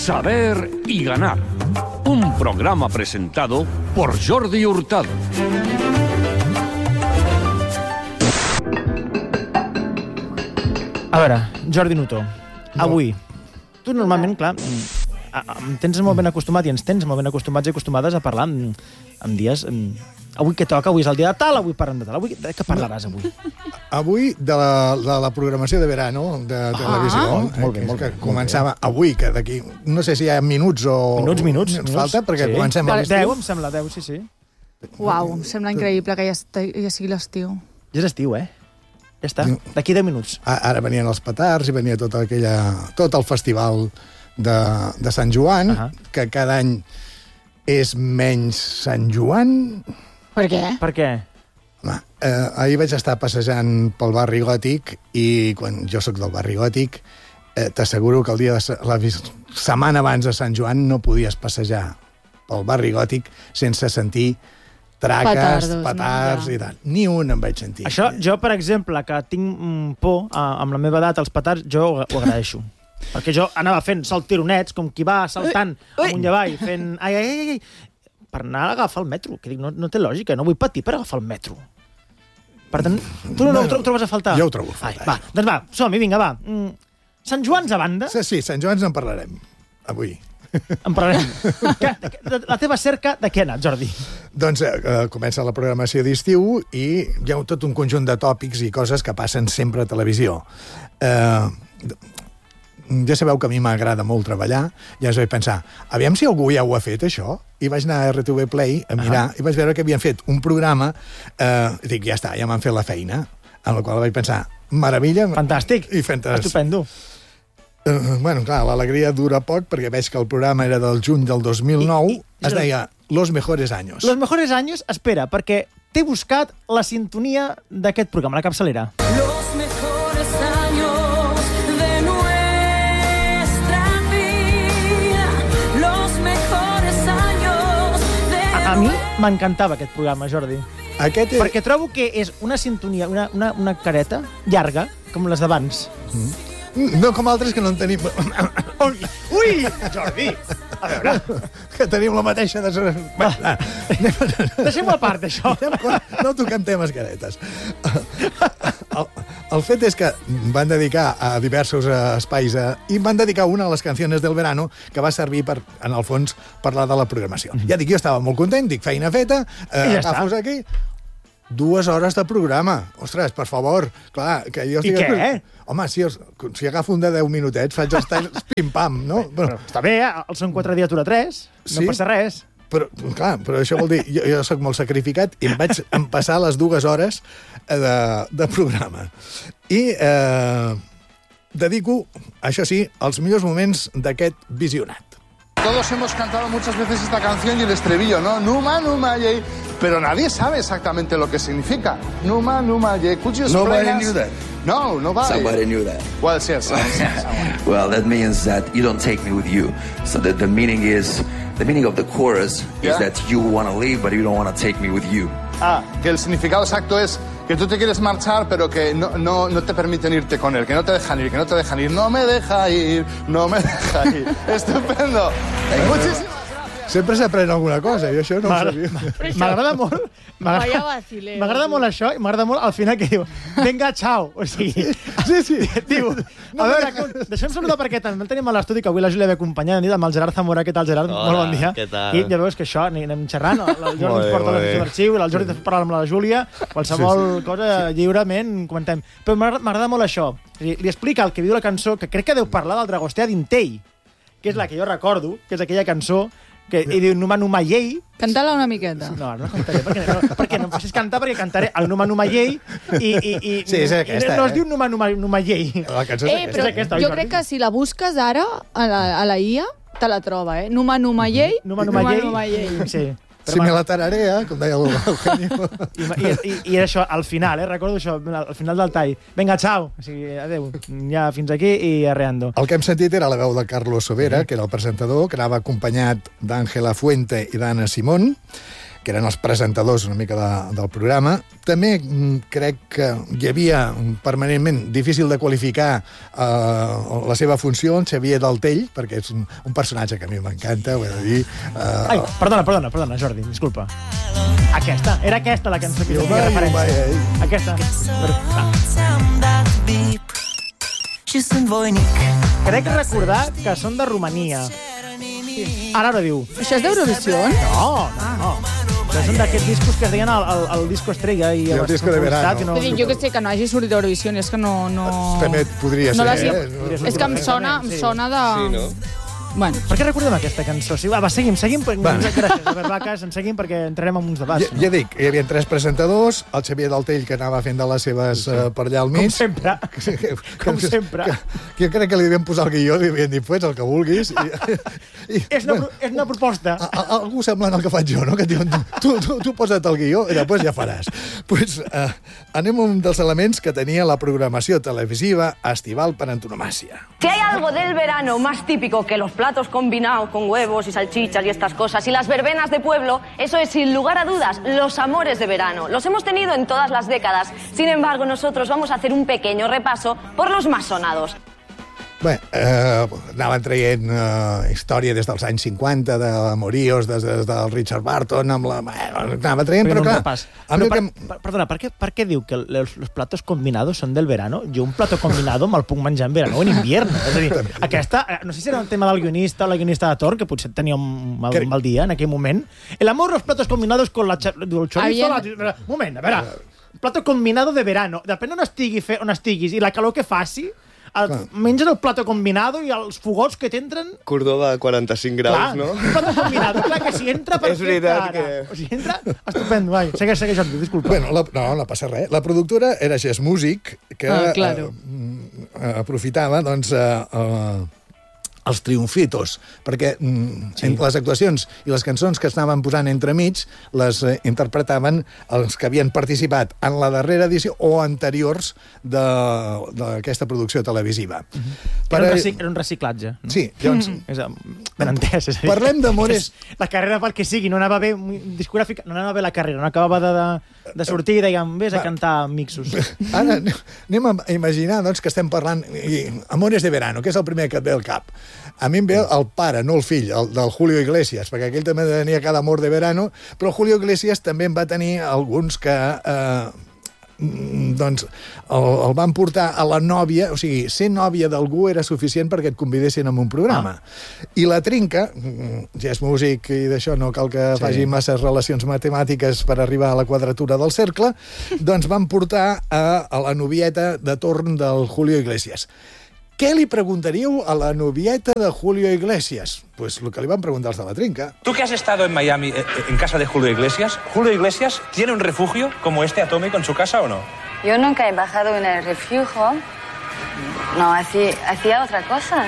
Saber y ganar. Un programa presentado por Jordi Hurtado. A veure, Jordi Nutó, avui, tu normalment, clar, em tens molt ben acostumat i ens tens molt ben acostumats i acostumades a parlar en dies... Avui què toca? Avui és el dia de tal, avui parlem de tal. Avui, de què parlaràs avui? Avui de la programació de verano de televisió. Molt bé, que començava avui, que d'aquí, no sé si hi ha minuts o... Minuts. Falta, perquè comencem a l'estiu. 10, em sembla, 10, sí. Uau, sembla increïble que ja sigui l'estiu. Ja és estiu, Ja està, d'aquí 10 minuts. Ara venien els petards i venia tot el festival de Sant Joan, que cada any és menys Sant Joan. Per què? Per què? Home, ahir vaig estar passejant pel barri gòtic i quan jo sóc del barri gòtic t'asseguro que el dia de la setmana abans de Sant Joan no podies passejar pel barri gòtic sense sentir traques, petards i tal. Ni un em vaig sentir. Això, jo, per exemple, que tinc por amb la meva edat als petards, jo ho agraeixo. Perquè jo anava fent saltironets, com qui va saltant amunt i avall, fent ai, per anar a agafar el metro. Que dic, no té lògica, no vull patir per agafar el metro. Per tant, tu no ho trobes a faltar? Jo ho trobo a faltar. Doncs va, som-hi, vinga, va. Sant Joans a banda? Sí, Sant Joans en parlarem, avui. En parlarem. La teva cerca de què ha anat, Jordi? Doncs comença la programació d'estiu i hi ha tot un conjunt de tòpics i coses que passen sempre a televisió. Ja sabeu que a mi m'agrada molt treballar, ja us vaig pensar, aviam si algú ja ho ha fet, això? I vaig anar a RTV Play a mirar i vaig veure que havien fet un programa, i dic, ja està, ja m'han fet la feina, en la qual vaig pensar, meravella. Fantàstic, estupendo. Bueno, clar, l'alegria dura poc, perquè veig que el programa era del juny del 2009, es deia Los Mejores Años. Los Mejores Años, espera, perquè t'he buscat la sintonia d'aquest programa, la capçalera. Los mejores años de nuestra vida, los mejores años de... A mi m'encantava aquest programa, Jordi. Perquè trobo que és una sintonia, una careta llarga, com les d'abans. No com altres que no en tenim... Ui, Jordi! A veure... Que tenim la mateixa... Deixem-ho a part, això. No toquem temes caretes. El fet és que van dedicar a diversos espais i van dedicar una a les canciones del verano que va servir per, en el fons, parlar de la programació. Ja dic, jo estava molt content, dic, feina feta, agafos aquí... 2 hores de programa. Ostres, per favor. Clar, que jo estic... I què? Home, si agafo un de 10 minutets, faig els talls pim-pam, no? Però està bé, són 4 dies, dura 3. No passa res. Però, clar, però això vol dir... Jo sóc molt sacrificat i em vaig empassar les 2 hores de programa. I dedico, això sí, els millors moments d'aquest visionat. Todos hemos cantado muchas veces esta canción y el estribillo, ¿no? Numa, numa, yey. Pero nadie sabe exactamente lo que significa. Numa, numa, yey. Could you explain Nobody us? knew that. No, nobody. Somebody knew that. Well, yes. Well, that means that you don't take me with you. So the meaning of the chorus is that you want to leave, but you don't want to take me with you. Que el significado exacto es que tú te quieres marchar, pero que no te permiten irte con él, que no te dejan ir, No me deja ir, no me deja ir. Estupendo. Muchísimas gracias. Sempre s'aprèn alguna cosa, i això no ho sabia. M'agrada molt... Vaya vacileo. M'agrada molt això, i m'agrada molt al final que diu venga, chao. O sigui, Sí. diu, a veure, deixem saludar perquè també el tenim a l'estudi, que avui la Júlia ve acompanyada amb el Gerard Zamora. Què tal, Gerard? Hola, molt bon dia. què tal? I ja veus que això, anem xerrant, el Jordi ens porta la sessió d'arxiu, el Jordi parla amb la Júlia, qualsevol cosa lliurement comentem. Però m'agrada molt això. Li explica el que diu la cançó, que crec que deu parlar del Dragostea d'Intei, que és la que jo recordo, que és aquella cançó i diu Numa Numa Yei. Canta-la una miqueta. No cantaré, perquè no em facis cantar, perquè cantaré el Numa Numa Yei i Sí, és aquesta, no es diu Numa Numa Yei. La cançó és Però aquesta. jo crec que si la busques ara a la IA, te la troba, eh? Numa Numa Yei. Numa Numa Yei. Sí. Si me la tararea, com deia l'Eugenio. I això, al final, recordo això, al final del tall. Vinga, xau. O sigui, adéu. Ja fins aquí i arreando. El que hem sentit era la veu de Carlos Sobera, que era el presentador, que anava acompanyat d'Àngela Fuente i d'Anna Simón. que eren els presentadors una mica del programa. També crec que hi havia permanentment difícil de qualificar la seva funció, en Xavier Daltell, perquè és un personatge que a mi m'encanta, ho he de dir. Ai, perdona, Jordi, disculpa. Era aquesta la cançó que tenia referència. Aquesta. Crec recordar que són de Romania. Ara diu. Això és d'Eurovisió? No. Són d'aquests discos que es deien el disco estrella i el disco de verano. Jo que sé que no hagi sortit d'Eurovisió, és que no... També podria ser, És que em sona de... Sí, no? Bueno, per què recordem aquesta cançó? Sí, va, seguim. Gràcies, Albert Vaques, en seguim perquè entrarem en uns debats. Ja dic, hi havia 3 presentadors, el Xavier Daltell, que anava fent de les seves per allà al mig. Com sempre. Jo crec que li devien posar el guió, li havien dit, fes el que vulguis. És una proposta. Algú semblant al que faig jo, no? Que diuen, tu posa't el guió i després ja faràs. Pues anem a un dels elements que tenia la programació televisiva estival per antonomàsia. Si hay algo del verano más típico que los platos combinados con huevos y salchichas y estas cosas y las verbenas de pueblo, eso es sin lugar a dudas los amores de verano. Los hemos tenido en todas las décadas. Sin embargo, nosotros vamos a hacer un pequeño repaso por los más sonados. Bé, anaven traient història des dels anys 50, de Moríos, des del Richard Burton, anava traient, però clar... Perdona, per què diu que los platos combinados son del verano? Jo un plato combinado me'l puc menjar en verano o en invierno. És a dir, aquesta, no sé si era un tema del guionista o la guionista de Thor, que potser tenia un mal dia en aquell moment. El amor, los platos combinados con el chorizo... Un moment, a veure, un plato combinado de verano. Depèn on estiguis i la calor que faci... Mengen el plato combinado i els fogots que t'entren... Cordova a 45 graus, clar, no? Un plato combinado, clar, que si entra perfecte. És veritat que... O sigui, entra estupendo, vai. Segueix, Jordi, disculpa. Bueno, no passa res. La productora era Jazz Music, que aprofitava, doncs, els triomfitos, perquè les actuacions i les cançons que estaven posant entremig les interpretaven els que havien participat en la darrera edició o anteriors d'aquesta producció televisiva. Era un reciclatge. No? Sí, llavors... Ben entès, és a dir... Parlem d'amores... La carrera, pel que sigui, no anava bé discogràfica, no anava bé la carrera, no acabava de sortir i dèiem, vés a cantar mixos. Ara anem a imaginar, doncs, que estem parlant Amores de verano, que és el primer que et ve al cap. A mi em ve el pare, no el fill, el del Julio Iglesias, perquè aquell també tenia cada amor de verano, però Julio Iglesias també en va tenir alguns que doncs el van portar a la nòvia, o sigui, ser nòvia d'algú era suficient perquè et convidessin a un programa. I la Trinca, ja és músic i d'això no cal que faci masses relacions matemàtiques per arribar a la quadratura del cercle, doncs van portar a la novieta de torn del Julio Iglesias. Què li preguntaríeu a la novieta de Julio Iglesias? Pues lo que le van preguntar els de la Trinca. Tú que has estado en Miami, en casa de Julio Iglesias, ¿Julio Iglesias tiene un refugio como este atómico en su casa o no? Yo nunca he bajado en el refugio. No, hacía otras cosas.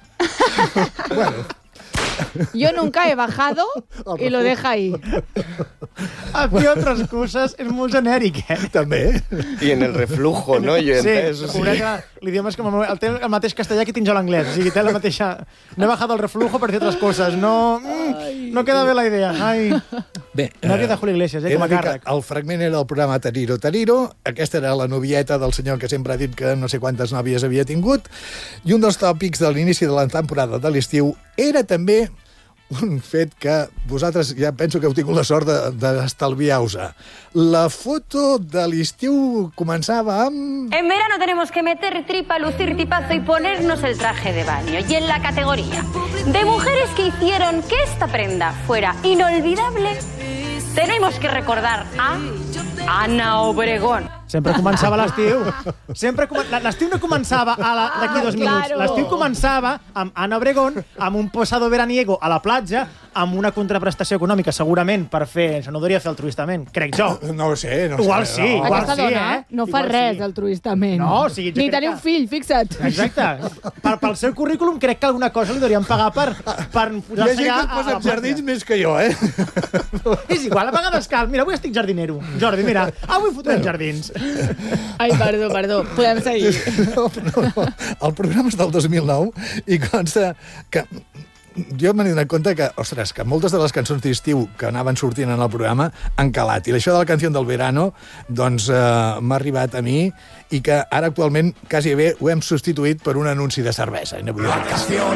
Bueno. Yo nunca he bajado y lo deja ahí. Hacía otras cosas és molt genèric, També. I en el reflujo, no? Jo he entès. Sí, l'idioma és com el mateix castellà que tinc jo l'anglès. O sigui, té la mateixa... No he bajado el reflujo per fer altres coses. No queda bé la idea. Bé, nòvia de Julio Iglesias, com a càrrec. El fragment era el programa Tariro Tariro. Aquesta era la novieta del senyor que sempre ha dit que no sé quantes nòvies havia tingut. I un dels tòpics de l'inici de la temporada de l'estiu era també un fet que vosaltres ja penso que heu tingut la sort d'estalviar-vos-a. La foto de l'estiu començava amb... En verano tenemos que meter tripa, lucir tipazo y ponernos el traje de baño. Y en la categoría de mujeres que hicieron que esta prenda fuera inolvidable, tenemos que recordar a Ana Obregón. Sempre començava l'estiu. L'estiu no començava d'aquí 2 minuts. L'estiu començava amb Ana Obregón, amb un posado veraniego a la platja, amb una contraprestació econòmica, segurament, per fer... Això no ho hauria de fer altruistament, crec jo. No ho sé, no ho sé. Igual sí, Aquesta dona no fa res altruistament. No, o sigui... Ni tenir un fill, fixa't. Exacte. Pel seu currículum crec que alguna cosa li hauríem pagar per posar-se allà... Hi ha gent que es posa jardins més que jo, És igual, a vegades cal. Mira, avui estic jardinero. Jordi, mira, avui fotrem jardins. Ai, perdó. Podem seguir. No. El programa és del 2009 i consta que jo m'he donat compte que, ostres, que moltes de les cançons d'estiu que anaven sortint en el programa han calat. I això de la canció del verano, doncs m'ha arribat a mi i que ara actualment quasi bé ho hem substituït per un anunci de cervesa.